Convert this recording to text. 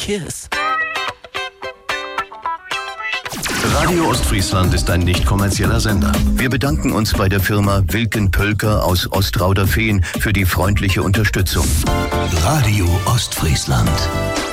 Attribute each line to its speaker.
Speaker 1: kiss.
Speaker 2: Radio Ostfriesland ist ein nicht kommerzieller Sender. Wir bedanken uns bei der Firma Wilken Pölker aus Ostrauderfehn für die freundliche Unterstützung.
Speaker 3: Radio Ostfriesland.